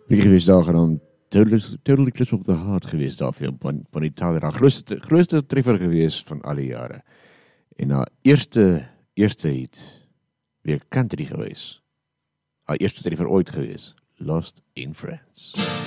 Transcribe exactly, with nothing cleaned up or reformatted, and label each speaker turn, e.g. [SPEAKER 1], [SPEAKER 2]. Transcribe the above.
[SPEAKER 1] Wie geweest daar gedaan, totally, totally Clips of the Heart geweest daar vir Bon, Bonnie Tyler, haar grootste, grootste treffer geweest van alle jare. En haar eerste, eerste hit, weer country geweest. Haar eerste treffer ooit geweest, Lost in France.